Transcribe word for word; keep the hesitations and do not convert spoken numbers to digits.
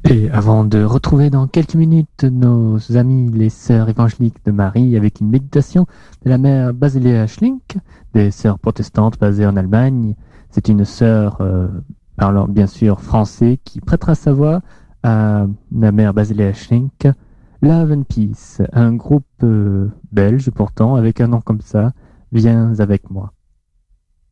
Et avant de retrouver dans quelques minutes nos amis les sœurs évangéliques de Marie avec une méditation de la mère Basilea Schlink, des sœurs protestantes basées en Allemagne, c'est une sœur euh, parlant bien sûr français qui prêtera sa voix à la mère Basilea Schlink. Love and Peace, un groupe euh, belge pourtant avec un nom comme ça, viens avec moi.